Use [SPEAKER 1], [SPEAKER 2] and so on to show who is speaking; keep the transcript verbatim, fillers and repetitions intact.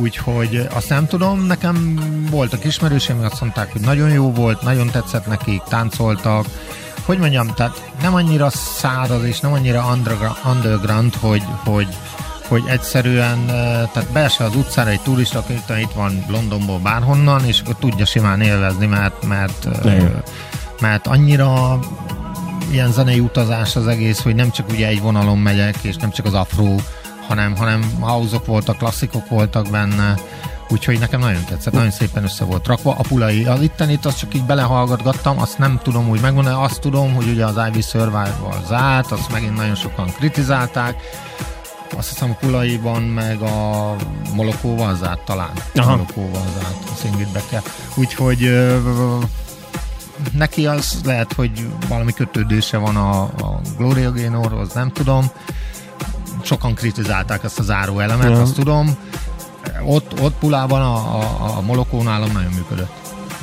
[SPEAKER 1] úgyhogy azt nem tudom, nekem voltak ismerőseim, azt mondták, hogy nagyon jó volt, nagyon tetszett nekik, táncoltak, hogy mondjam, tehát nem annyira száraz és nem annyira underground, hogy, hogy, hogy egyszerűen, tehát beesel az utcára egy turista, aki itt van Londonból bárhonnan, és akkor tudja simán élvezni, mert, mert, mert annyira ilyen zenei utazás az egész, hogy nem csak ugye egy vonalon megyek, és nem csak az afro, hanem, hanem house-ok voltak, klasszikok voltak benne, úgyhogy nekem nagyon tetszett, nagyon szépen össze volt rakva. A Pulai, az ittenit azt csak így belehallgatgattam, azt nem tudom úgy megmondani, azt tudom, hogy ugye az Ivy Survival zárt, azt megint nagyon sokan kritizálták, azt hiszem a Pulaiban meg a Molokóval zárt talán. Aha. Molokóval zárt a Sing It Back-e. Úgyhogy ö, neki az lehet, hogy valami kötődése van a, a Gloria Gaynorhoz, nem tudom. Sokan kritizálták ezt a záró elemet, ja. Azt tudom. Ott, ott Pulában a, a, a Molokó nálam nagyon működött.